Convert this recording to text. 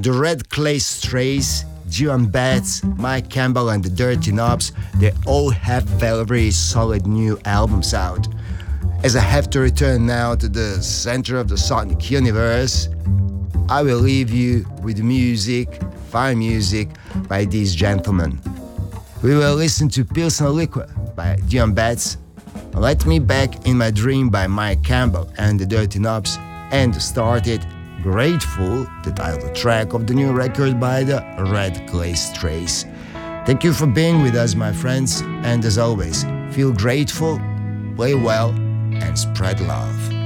The Red Clay Strays, Dion Betts, Mike Campbell and the Dirty Knobs, they all have very solid new albums out. As I have to return now to the center of the sonic universe, I will leave you with music, fine music by these gentlemen. We will listen to Pilsner Liquor by Dion Betts, Let Me Back in My Dream by Mike Campbell and the Dirty Knobs, and started Grateful, the title track of the new record by the Red Clay Strays. Thank you for being with us, my friends, and as always, feel grateful, play well, and spread love.